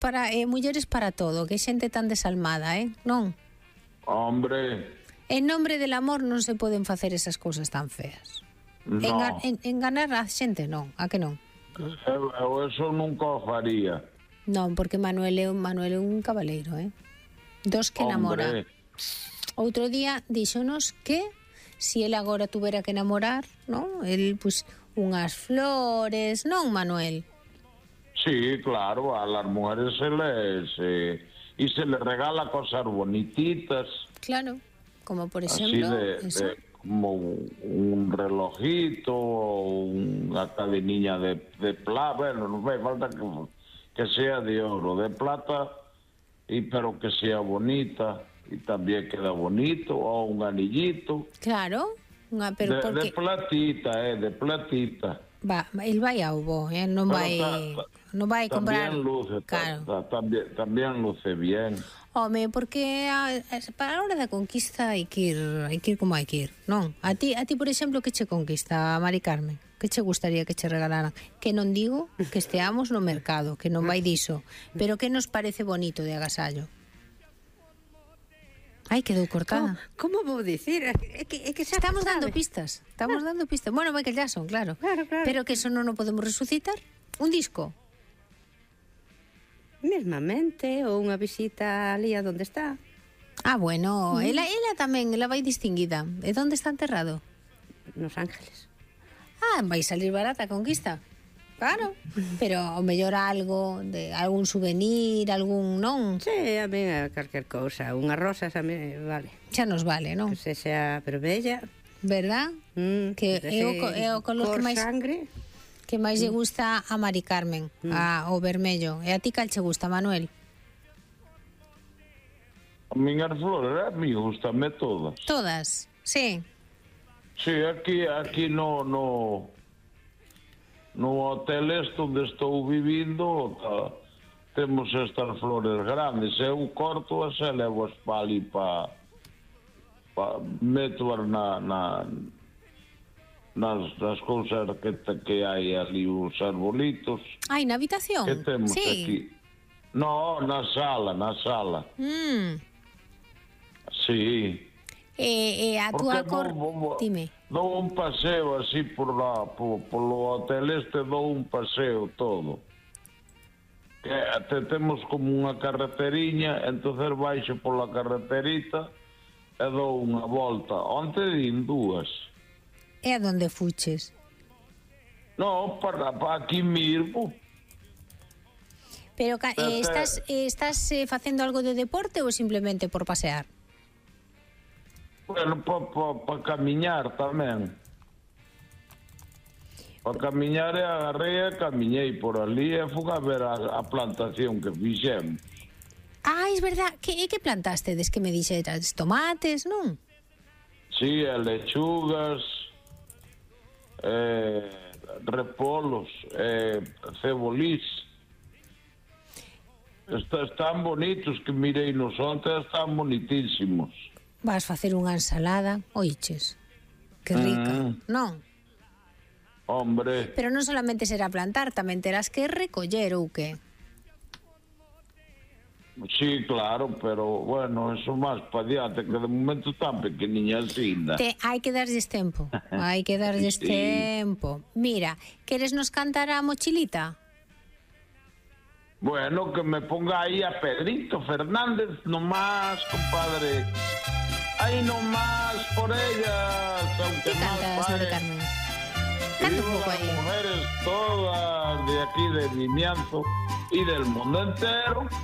mulleres para todo, que xente tan desalmada, non? Hombre, En nombre del amor non se poden facer esas cousas tan feas. no. Enganar a xente non, a que non? Eu eso nunca o faría. Non, porque Manuel é un cabaleiro, dos que namora. Hombre, Outro día díxonos que si ele agora tuvera que namorar, non? El, pues, unhas flores, non, Manuel? sí, claro, a las mujeres se les regala cosas bonititas, Claro, como por así exemplo... eso. como un relojito, o una cadenilla de plata, bueno, no me falta que sea de oro, de plata, pero que sea bonita, y también queda bonito, o un anillito, Claro, pero porque... de platita, de platita. El vai ao bo, non vai comprar... También luce, Claro. también luce bien. Home, porque para a hora da conquista hai que ir como hai que ir, non? A ti, por exemplo, que che conquista, Mari Carmen? Que che gustaría que che regalaran? Que non digo que esteamos no mercado, que non vai diso, pero que nos parece bonito de agasallo? Ai, quedou cortada. Como vou dicir? É que xa Estamos sabe. dando pistas. Bueno, Michael Jackson, claro. Claro. Pero que eso non o podemos resucitar. Un disco. Mesmamente, ou unha visita ali a donde está. Ah, bueno, ela tamén, ela vai distinguida. E onde está enterrado? Nos Ángeles. Ah, vai salir barata a conquista. Claro, pero ao mellor algo, de algún souvenir, algún, non? Sí, a mí calquer cousa. Unhas rosas a mí vale. Xa nos vale, non? Que sexa, pero bella. Verdad? Que é o color que máis sangre. Que máis lle gusta a Mari Carmen, o vermello. E a ti cal che gusta, Manuel? A miñas flores, a mí gustame todas. Todas, sí. Sí, aquí no hotel onde estou vivindo temos estas flores grandes. Eu corto as e levo as pa ali meto-as nas cousas que hai ali, os arbolitos. Ai, na habitación? Que temos sí. aquí? No, na sala. Sí. E a túa cor... Dime. Dou un paseo así polo hotel dou un paseo todo. Que temos como unha carreteriña, entonces baixo pola carreterita e dou unha volta. Onte din dúas. E a donde fuches? No, para aquí mesmo. Pero estás facendo algo de deporte ou simplemente por pasear? Bueno, para camiñar tamén. Para camiñar agarrei e camiñei por ali e fui a ver a plantación que fixemos. Ah, es verdad. Que plantaste? Des que me dixeras tomates, non? Sí, lechugas, repolos, cebolís. Están bonitos, que mirei nos onte, están bonitísimos. Vas facer unha ensalada, oiches, que rica, non? Hombre. Pero non solamente será plantar, tamén terás que recoller ou que? Sí, claro, pero bueno, eso máis pa diante, que de momento tan pequeniña asina. Hai que darlles tempo, sí. Tempo. Mira, queres nos cantar a mochilita? Bueno, que me ponga aí a Pedrito Fernández nomás, compadre. Ahí nomás por ellas, aunque más cantas, Mari Carmen? Canta un poco ahí. Mujeres todas de aquí de Vimianzo y del mundo entero.